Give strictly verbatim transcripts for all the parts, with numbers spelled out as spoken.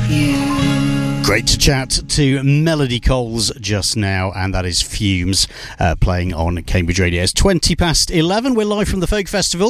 Great to chat to Melody Coles just now, and that is Fumes uh, playing on Cambridge Radio. It's twenty past eleven. We're live from the Folk Festival.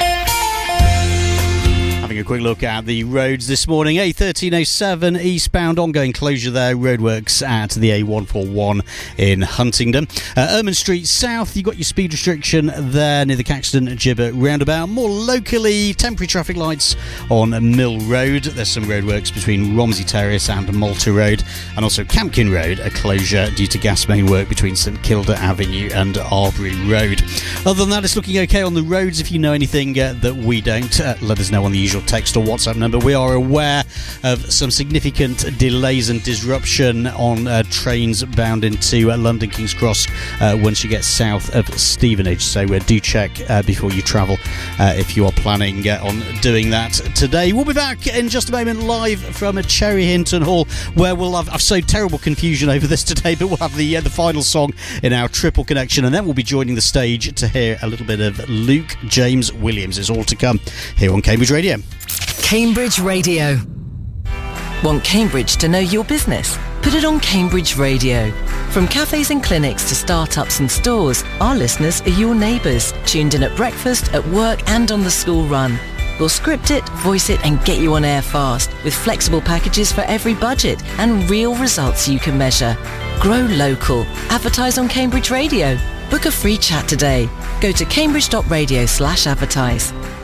Having a quick look at the roads this morning. A thirteen oh seven eastbound, ongoing closure there. Roadworks at the A one forty-one in Huntingdon. Uh, Ermine Street South, you've got your speed restriction there near the Caxton Gibbet roundabout. More locally, temporary traffic lights on Mill Road. There's some roadworks between Romsey Terrace and Malta Road. And also Campkin Road, a closure due to gas main work between St Kilda Avenue and Arbury Road. Other than that, it's looking okay on the roads. If you know anything uh, that we don't, uh, let us know on the usual text or WhatsApp number. We are aware of some significant delays and disruption on uh, trains bound into uh, London King's Cross uh, once you get south of Stevenage, so uh, do check uh, before you travel uh, if you are planning uh, on doing that today. We'll be back in just a moment live from a Cherry Hinton Hall, where we'll have, I've sowed terrible confusion over this today, but we'll have the uh, the final song in our triple connection, and then we'll be joining the stage to hear a little bit of Luke James Williams. It's all to come here on Cambridge Radio. Cambridge Radio. Want Cambridge to know your business? Put it on Cambridge Radio. From cafes and clinics to startups and stores, our listeners are your neighbours, tuned in at breakfast, at work and on the school run. We'll script it, voice it and get you on air fast, with flexible packages for every budget and real results you can measure. Grow local. Advertise on Cambridge Radio. Book a free chat today. Go to cambridge dot radio slash advertise.